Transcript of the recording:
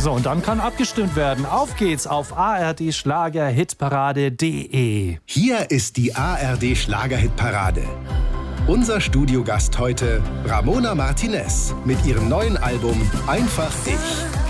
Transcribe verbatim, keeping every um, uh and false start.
So, und dann kann abgestimmt werden. Auf geht's auf a r d schlager hitparade punkt d e. Hier ist die A R D Schlagerhitparade. Unser Studiogast heute Ramona Martinez mit ihrem neuen Album Einfach ich.